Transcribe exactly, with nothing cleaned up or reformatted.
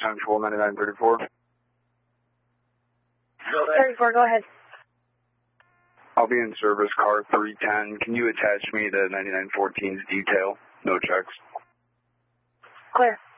Central ninety-nine thirty-four. thirty-four, go ahead. I'll be in service car three ten. Can you attach me to ninety-nine fourteen's detail? No checks. Clear.